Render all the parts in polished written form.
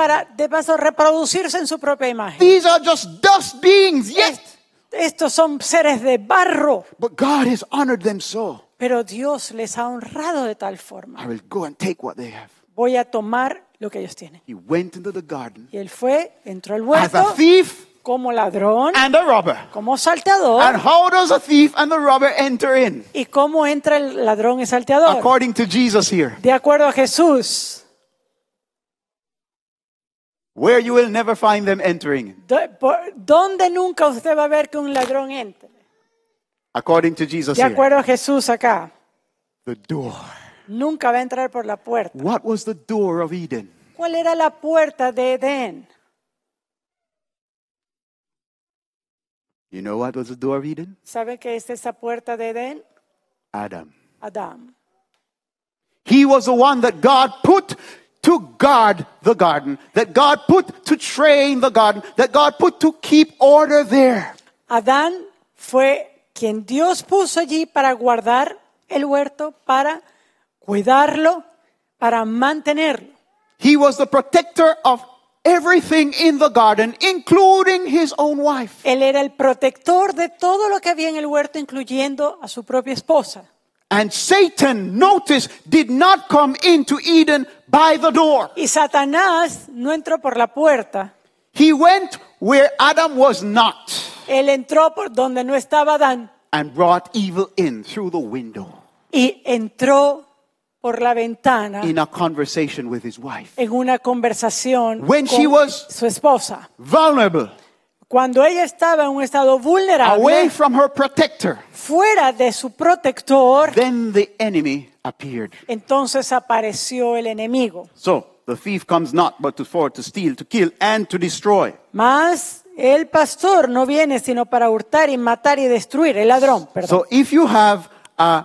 para, de paso, reproducirse en su propia imagen. These are just dust beings, yes. Estos son seres de barro, But God has honored them so. pero Dios les ha honrado de tal forma. I will go and take what they have. Voy a tomar lo que ellos tienen. He went into the garden Y él entró al as a huerto thief como ladrón, and a robber. como salteador. And how does a thief and the robber enter in? ¿Y cómo entra el ladrón y salteador? According to Jesus here. De acuerdo a Jesús. Where you will never find them entering. ¿Dónde nunca usted va a ver que un ladrón entre? According to Jesus De here. acuerdo a Jesús acá. The door. Nunca va a entrar por la puerta. What was the door of Eden? ¿Cuál era la puerta de Edén? You know what was the door of Eden? ¿Sabe qué es esa puerta de Edén? Adam. Adán. He was the one that God put to guard the garden, that God put to train the garden, that God put to keep order there. Adán fue quien Dios puso allí para guardar el huerto, para cuidarlo, para mantenerlo. He was the protector of everything in the garden, including his own wife. Él era el protector de todo lo que había en el huerto, incluyendo a su propia esposa. And Satan, notice, did not come into Eden by the door. Y Satanás no entró por la puerta. He went where Adam was not Él entró por donde no estaba Adán and brought evil in through the window y entró por la ventana in a conversation with his wife. en una conversación When con she was su esposa. vulnerable, Cuando ella estaba en un estado away vulnerable, from her protector, fuera de su protector, then the enemy appeared. entonces apareció el enemigo. So, the thief comes not but to steal, to kill, and to destroy. Mas el pastor no viene sino para hurtar y matar y destruir, el ladrón, perdón. So, if you have a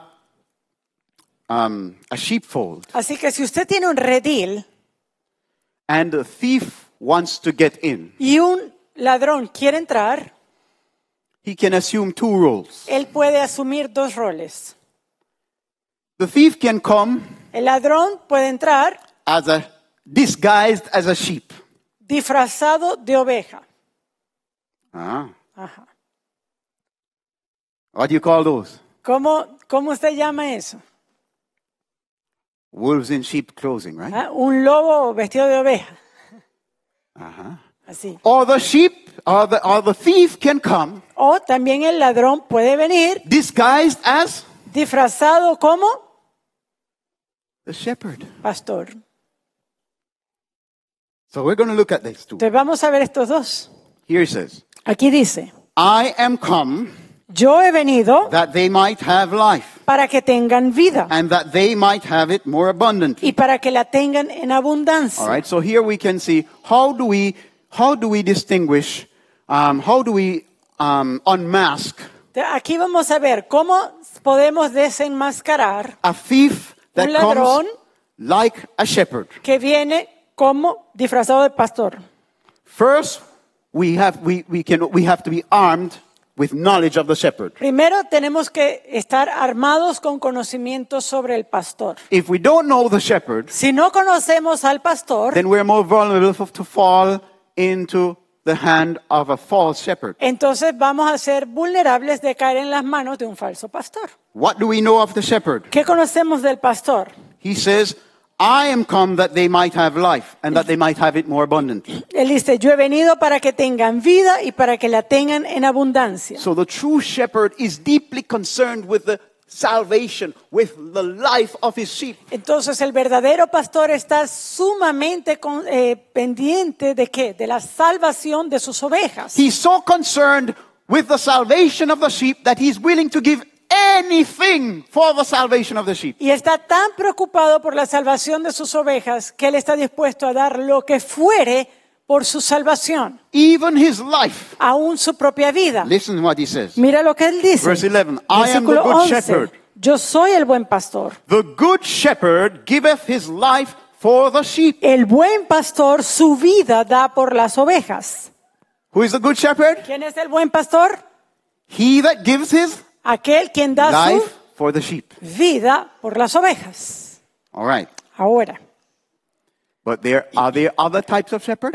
sheepfold Así que si usted tiene un redil and the thief wants to get in, y un ladrón quiere entrar, he can assume two roles. él puede asumir dos roles. The thief can come El ladrón puede entrar disguised as a sheep. disfrazado de oveja. Ah. Ajá. What do you call those? ¿Cómo usted llama eso? Wolves in sheep clothing, right? ¿Ah? Un lobo vestido de oveja. Uh-huh. Así. Or the sheep, or the thief can come O también el ladrón puede venir disguised as disfrazado como the shepherd. pastor. So we're going to look at these two. Entonces vamos a ver estos dos. Here it says, Aquí dice, I am come yo he venido that they might have life, para que tengan vida and that they might have it more abundantly. y para que la tengan en abundancia. All right, so here we can see how do we distinguish, how do we unmask Aquí vamos a ver cómo podemos desenmascarar a thief that un ladrón comes like a shepherd. que viene como disfrazado de pastor. First, we have to be armed with knowledge of the shepherd. Primero tenemos que estar armados con conocimiento sobre el pastor. If we don't know the shepherd, Si no conocemos al pastor, then we're more vulnerable to fall into the hand of a false shepherd. entonces vamos a ser vulnerables de caer en las manos de un falso pastor. What do we know of the shepherd? ¿Qué conocemos del pastor? He says, I am come that they might have life and that they might have it more abundantly. Él dice, yo he venido para que tengan vida y para que la tengan en abundancia. So the true shepherd is deeply concerned with the salvation, with the life of his sheep. Entonces el verdadero pastor está sumamente pendiente ¿de qué? De la salvación de sus ovejas. He's so concerned with the salvation of the sheep that he's willing to give anything for the salvation of the sheep. Y está tan preocupado por la salvación de sus ovejas que él está dispuesto a dar lo que fuere por su salvación, Even his life. aún su propia vida. Listen to what he says. Mira lo que él dice. Verse 11. I am the Versículo good 11. shepherd. Yo soy el buen pastor. The good shepherd giveth his life for the sheep. El buen pastor su vida da por las ovejas. Who is the good shepherd? ¿Quién es el buen pastor? He that gives his Aquel quien da life for the sheep. su vida por las ovejas. All right. Ahora, But are there other types of shepherds?